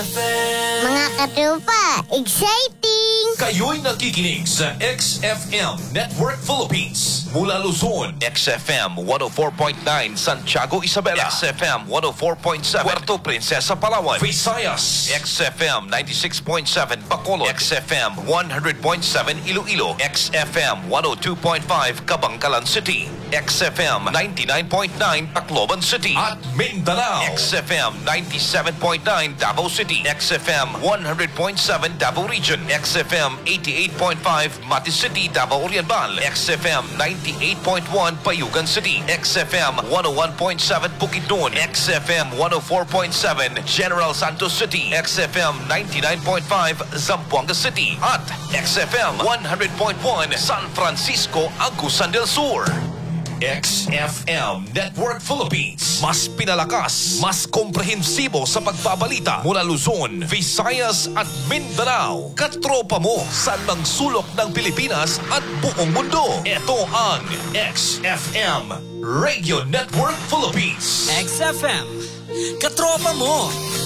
Mga katropa, exciting! Kayo'y nakikinig sa XFM Network Philippines. Mula Luzon, XFM 104.9 Santiago, Isabela, XFM 104.7 Puerto Princesa, Palawan, Visayas, XFM 96.7 Bacolod, XFM 100.7 Iloilo, XFM 102.5 Kabangkalan City, XFM 99.9 Tacloban City, at Mindanao, XFM 97.9 Davao City, XFM 100.7 Davao Region, XFM 88.5 Mati City, Davao Oriental, XFM 98.1 Payugan City, XFM 101.7 Bukidnon, XFM 104.7 General Santos City, XFM 99.5 Zamboanga City, at XFM 100.1 San Francisco, Agusan del Sur. XFM Network Philippines. Mas pinalakas, mas komprehensibo sa pagbabalita mula Luzon, Visayas at Mindanao. Katropa mo sa mang sulok ng Pilipinas at buong mundo. Ito ang XFM Radio Network Philippines. XFM, katropa mo